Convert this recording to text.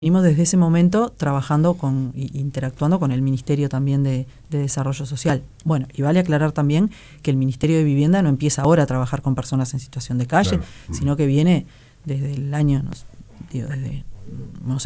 Venimos desde ese momento trabajando interactuando con el Ministerio también de Desarrollo Social. Bueno, y vale aclarar también que el Ministerio de Vivienda no empieza ahora a trabajar con personas en situación de calle, claro, sino que viene desde el año, no sé